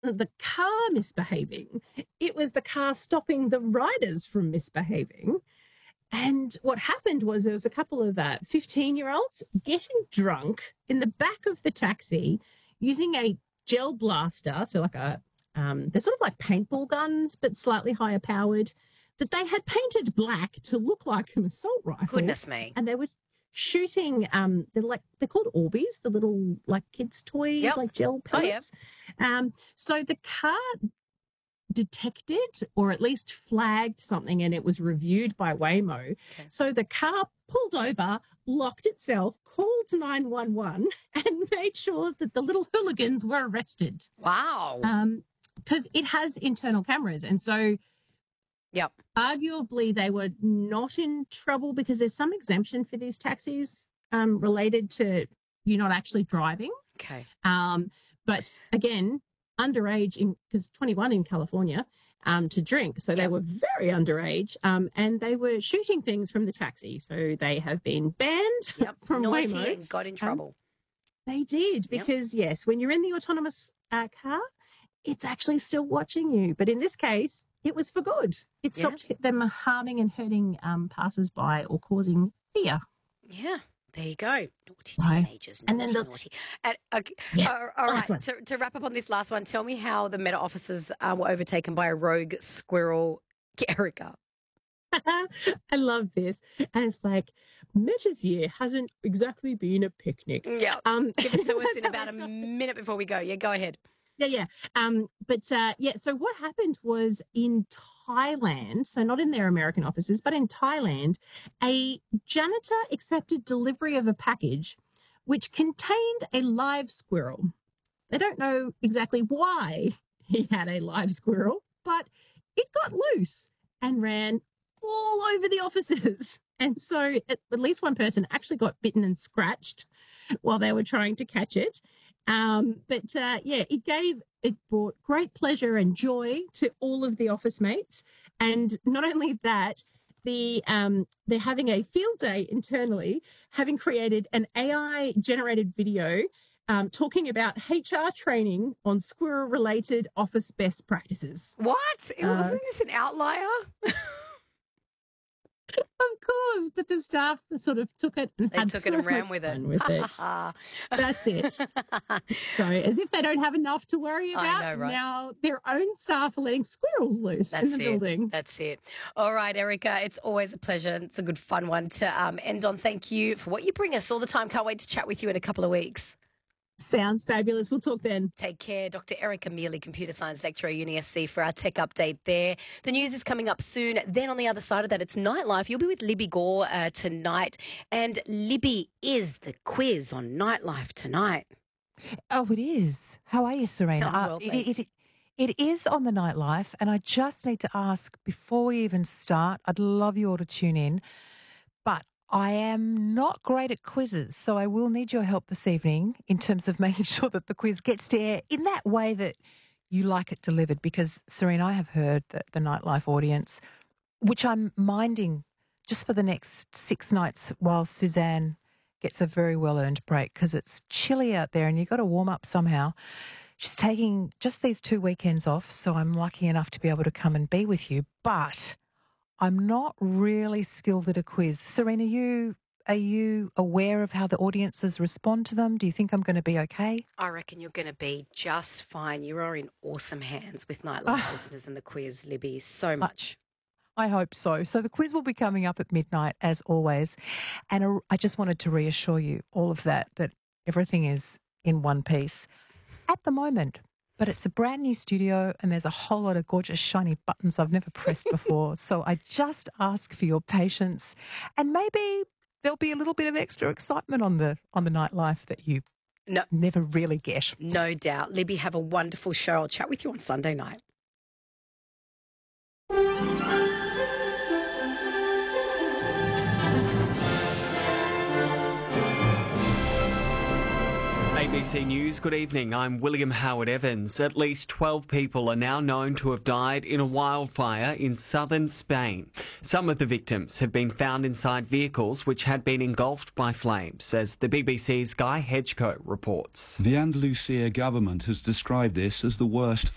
the car misbehaving. It was the car stopping the riders from misbehaving. And what happened was there was a couple of 15-year-olds getting drunk in the back of the taxi using a gel blaster, so like they're sort of like paintball guns, but slightly higher powered, that they had painted black to look like an assault rifle. Goodness me. And they were shooting, they're called Orbeez, the little like kids' toy, like gel pellets. Oh, yeah. So the car detected or at least flagged something and it was reviewed by Waymo. Okay. So the car pulled over, locked itself, called 911 and made sure that the little hooligans were arrested. Wow. Because it has internal cameras. And so arguably they were not in trouble because there's some exemption for these taxis related to you not actually driving. Okay. But again, underage, because 21 in California, to drink. So they were very underage and they were shooting things from the taxi. So they have been banned from Naughty Waymo. And got in trouble. They did because, yes, when you're in the autonomous car, it's actually still watching you. But in this case, it was for good. It stopped them harming and hurting passers-by or causing fear. Yeah. There you go. Naughty teenagers. Naughty, and then naughty. All right. To wrap up on this last one, tell me how the Meta officers were overtaken by a rogue squirrel, Erica. I love this. And it's like, Meta's year hasn't exactly been a picnic. Yeah. Give it to us in about a minute before we go. Yeah, go ahead. Yeah. So what happened was in Thailand, so not in their American offices, but in Thailand, a janitor accepted delivery of a package which contained a live squirrel. They don't know exactly why he had a live squirrel, but it got loose and ran all over the offices. And so at least one person actually got bitten and scratched while they were trying to catch it. It brought great pleasure and joy to all of the office mates. And not only that, they're having a field day internally, having created an AI generated video talking about HR training on squirrel-related office best practices. What? Wasn't this an outlier? Of course, but the staff sort of took it and ran with it. That's it. So as if they don't have enough to worry about, I know, right? Now their own staff are letting squirrels loose in the building. That's it. All right, Erica, it's always a pleasure. It's a good fun one to end on. Thank you for what you bring us all the time. Can't wait to chat with you in a couple of weeks. Sounds fabulous. We'll talk then. Take care. Dr. Erica Mealy, Computer Science Lecturer at UniSC for our tech update there. The news is coming up soon. Then on the other side of that, it's Nightlife. You'll be with Libby Gore tonight. And Libby is the quiz on Nightlife tonight. Oh, it is. How are you, Serena? It is on the Nightlife. And I just need to ask, before we even start, I'd love you all to tune in. But I am not great at quizzes, so I will need your help this evening in terms of making sure that the quiz gets to air in that way that you like it delivered, because, Serena, I have heard that the Nightlife audience, which I'm minding just for the next 6 nights while Suzanne gets a very well-earned break because it's chilly out there and you've got to warm up somehow. She's taking just these 2 weekends off, so I'm lucky enough to be able to come and be with you, but I'm not really skilled at a quiz. Serena, are you aware of how the audiences respond to them? Do you think I'm going to be okay? I reckon you're going to be just fine. You are in awesome hands with Nightlife listeners and the quiz, Libby, so much. I hope so. So the quiz will be coming up at midnight, as always. And I just wanted to reassure you all of that everything is in one piece at the moment. But it's a brand new studio and there's a whole lot of gorgeous shiny buttons I've never pressed before. So I just ask for your patience and maybe there'll be a little bit of extra excitement on the Nightlife that you never really get. No doubt. Libby, have a wonderful show. I'll chat with you on Sunday night. ABC News, good evening. I'm William Howard Evans. At least 12 people are now known to have died in a wildfire in southern Spain. Some of the victims have been found inside vehicles which had been engulfed by flames, as the BBC's Guy Hedgecote reports. The Andalusia government has described this as the worst